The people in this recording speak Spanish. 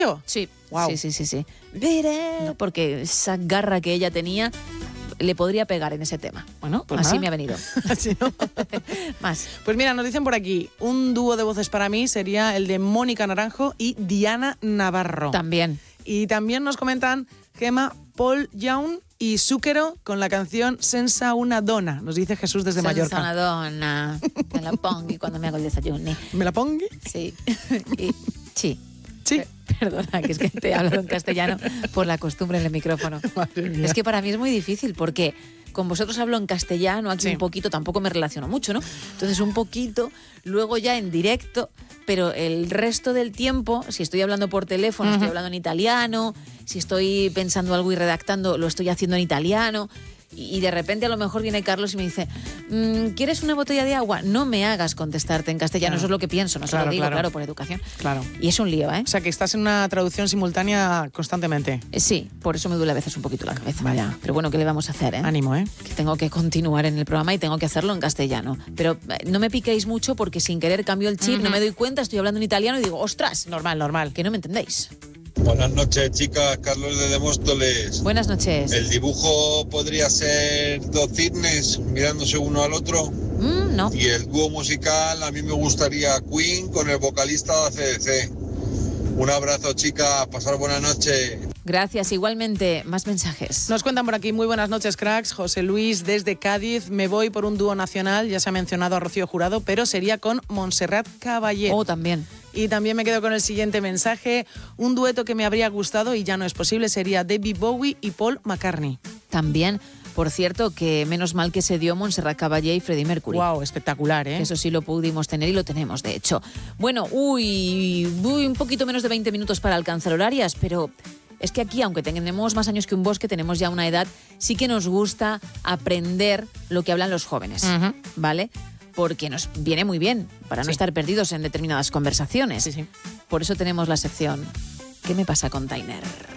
Sí, Wow. sí. Porque esa garra que ella tenía le podría pegar en ese tema. Bueno, pues así nada. me ha venido. Así, ¿no? Más. Pues mira, nos dicen por aquí, un dúo de voces para mí sería el de Mónica Naranjo y Diana Navarro. También. Y también nos comentan Gemma, Paul Young y Zúquero con la canción Senza una dona, nos dice Jesús desde Mallorca. Senza una donna, me la pongo cuando me hago el desayuno. ¿Me la pongo? Sí. Sí. Sí. Perdona, que es que te he hablado en castellano por la costumbre en el micrófono. Madre mía. Es que para mí es muy difícil porque con vosotros hablo en castellano, aquí Sí. un poquito, tampoco me relaciono mucho, ¿no? Entonces un poquito, luego ya en directo, pero el resto del tiempo, si estoy hablando por teléfono, estoy hablando en italiano, si estoy pensando algo y redactando, lo estoy haciendo en italiano. Y de repente a lo mejor viene Carlos y me dice, ¿quieres una botella de agua? No me hagas contestarte en castellano, Claro. eso es lo que pienso, no se lo digo, Claro. claro, por educación. Claro. Y es un lío, ¿eh? O sea, que estás en una traducción simultánea constantemente. Sí, por eso me duele a veces un poquito la cabeza. Vaya. Pero bueno, ¿qué le vamos a hacer, eh? Ánimo, ¿eh? Que tengo que continuar en el programa y tengo que hacerlo en castellano. Pero no me piquéis mucho porque sin querer cambio el chip, no me doy cuenta, estoy hablando en italiano y digo, ostras, Normal. que no me entendéis. Buenas noches, chicas. Carlos de Demóstoles. Buenas noches. ¿El dibujo podría ser dos cisnes mirándose uno al otro? No. Y el dúo musical, a mí me gustaría Queen con el vocalista de AC/DC. Un abrazo, chicas. Pasar buena noche. Gracias, igualmente. Más mensajes. Nos cuentan por aquí, muy buenas noches, cracks. José Luis desde Cádiz. Me voy por un dúo nacional, ya se ha mencionado a Rocío Jurado, pero sería con Montserrat Caballé. Oh, también. Y también me quedo con el siguiente mensaje. Un dueto que me habría gustado y ya no es posible sería David Bowie y Paul McCartney. También, por cierto, que menos mal que se dio Montserrat Caballé y Freddie Mercury. Wow, espectacular, ¿eh? Eso sí lo pudimos tener y lo tenemos, de hecho. Bueno, un poquito menos de 20 minutos para alcanzar horarias, pero es que aquí, aunque tenemos más años que un bosque, tenemos ya una edad, sí que nos gusta aprender lo que hablan los jóvenes, ¿vale? Porque nos viene muy bien para no estar perdidos en determinadas conversaciones. Sí. Por eso tenemos la sección ¿Qué me pasa con Tainer?